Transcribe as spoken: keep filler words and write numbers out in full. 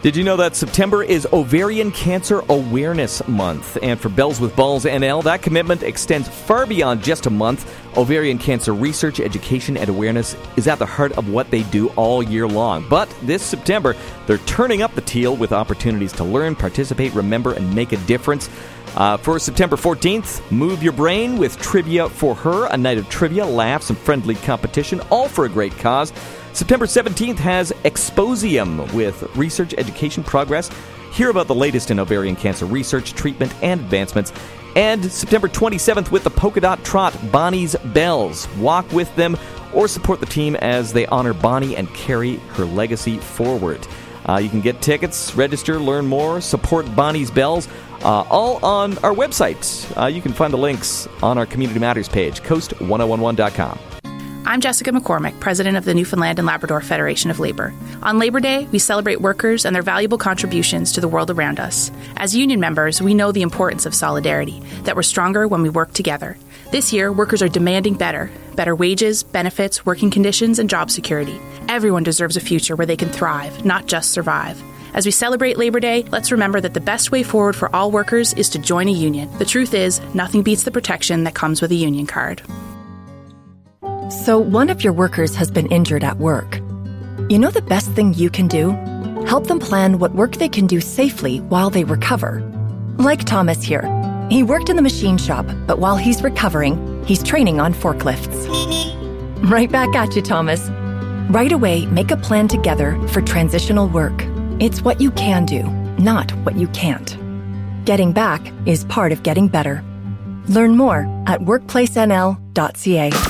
Did you know that September is Ovarian Cancer Awareness Month? And for Bells with Balls N L, that commitment extends far beyond just a month. Ovarian cancer research, education, and awareness is at the heart of what they do all year long. But this September, they're turning up the teal with opportunities to learn, participate, remember, and make a difference. Uh, for September fourteenth, move your brain with Trivia for Her, a night of trivia, laughs, and friendly competition, all for a great cause. September seventeenth has Exposium with research, education, progress. Hear about the latest in ovarian cancer research, treatment, and advancements. And September twenty-seventh with the Polka Dot Trot, Bonnie's Bells. Walk with them or support the team as they honor Bonnie and carry her legacy forward. Uh, you can get tickets, register, learn more, support Bonnie's Bells, uh, all on our website. Uh, you can find the links on our Community Matters page, coast ten eleven dot com. I'm Jessica McCormick, president of the Newfoundland and Labrador Federation of Labor. On Labor Day, we celebrate workers and their valuable contributions to the world around us. As union members, we know the importance of solidarity, that we're stronger when we work together. This year, workers are demanding better. Better wages, benefits, working conditions, and job security. Everyone deserves a future where they can thrive, not just survive. As we celebrate Labor Day, let's remember that the best way forward for all workers is to join a union. The truth is, nothing beats the protection that comes with a union card. So one of your workers has been injured at work. You know the best thing you can do? Help them plan what work they can do safely while they recover. Like Thomas here. He worked in the machine shop, but while he's recovering, he's training on forklifts. Right back at you, Thomas. Right away, make a plan together for transitional work. It's what you can do, not what you can't. Getting back is part of getting better. Learn more at workplace n l dot c a.